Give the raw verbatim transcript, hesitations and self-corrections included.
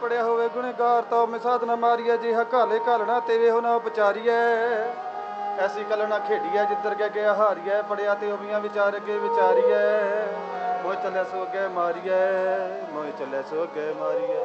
ਪੜਿਆ ਹੋਵੇ ਗੁਣੇਗਾਰ ਤਾਂ ਮੈਂ ਸਾਧਨਾ ਮਾਰੀਐ ਜਿਹਾ ਘਾਲੇ ਘਾਲਣਾ ਤੇਵੇ ਹੋ ਨਾ ਉਪਚਾਰੀਐ ਐਸੀ ਕਲ ਨਾ ਖੇਡੀਐ ਜਿੱਧਰ ਗਿਆ ਗਿਆ ਹਾਰੀਐ ਪੜਿਆ ਤੇ ਉਮੀਆਂ ਵਿਚਾਰ ਅੱਗੇ ਵਿਚਾਰੀਐ ਮੋਹ ਚੱਲਿਆ ਸੋ ਅੱਗੇ ਮਾਰੀਐ ਮੋਹ ਚੱਲਿਆ ਸੋ ਅੱਗੇ ਮਾਰੀਐ।